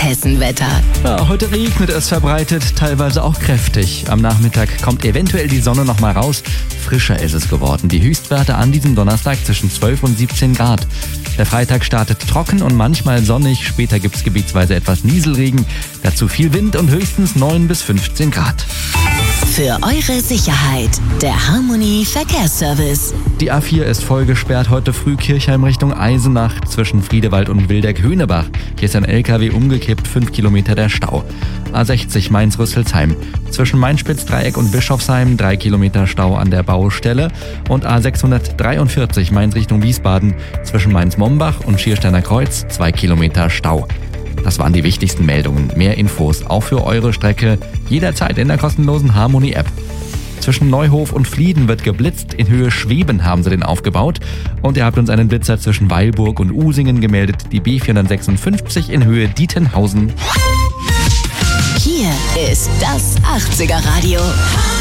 Hessenwetter. Ja, heute regnet es verbreitet, teilweise auch kräftig. Am Nachmittag kommt eventuell die Sonne noch mal raus. Frischer ist es geworden. Die Höchstwerte an diesem Donnerstag zwischen 12 und 17 Grad. Der Freitag startet trocken und manchmal sonnig. Später gibt es gebietsweise etwas Nieselregen. Dazu viel Wind und höchstens 9 bis 15 Grad. Für eure Sicherheit, der Harmony Verkehrsservice. Die A4 ist voll gesperrt heute früh Kirchheim Richtung Eisenach zwischen Friedewald und Wildeck-Höhnebach. Hier ist ein LKW umgekippt, 5 Kilometer der Stau. A60 Mainz-Rüsselsheim. Zwischen Mainz-Spitzdreieck und Bischofsheim 3 Kilometer Stau an der Baustelle. Und A643 Mainz Richtung Wiesbaden zwischen Mainz-Mombach und Schiersteiner Kreuz 2 Kilometer Stau. Das waren die wichtigsten Meldungen. Mehr Infos auch für eure Strecke jederzeit in der kostenlosen Harmony-App. Zwischen Neuhof und Flieden wird geblitzt. In Höhe Schweben haben sie den aufgebaut. Und ihr habt uns einen Blitzer zwischen Weilburg und Usingen gemeldet. Die B456 in Höhe Dietenhausen. Hier ist das 80er Radio.